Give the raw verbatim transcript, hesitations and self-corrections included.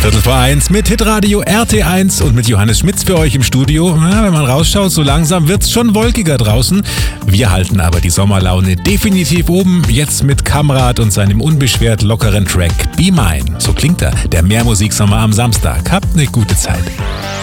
Viertel vor eins mit Hitradio R T eins und mit Johannes Schmitz für euch im Studio. Na, wenn man rausschaut, so langsam wird's schon wolkiger draußen. Wir halten aber die Sommerlaune definitiv oben. Jetzt mit Kamrat und seinem unbeschwert lockeren Track Be Mine. So klingt er, der Mehrmusiksommer am Samstag. Habt eine gute Zeit.